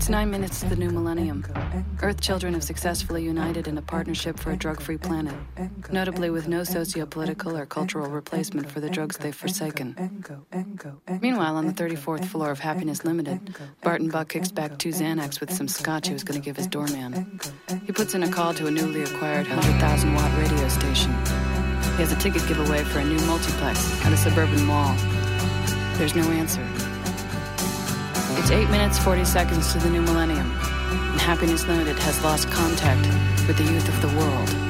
It's 9 minutes to the new millennium. Earth children have successfully united in a partnership for a drug-free planet, notably with no socio-political or cultural replacement for the drugs they've forsaken. Meanwhile, on the 34th floor of Happiness Limited, Barton Buck kicks back 2 Xanax with some scotch he was going to give his doorman. He puts in a call to a newly acquired 100,000-watt radio station. He has a ticket giveaway for a new multiplex at a suburban mall. There's no answer. It's 8 minutes, 40 seconds to the new millennium, and Happiness Limited has lost contact with the youth of the world.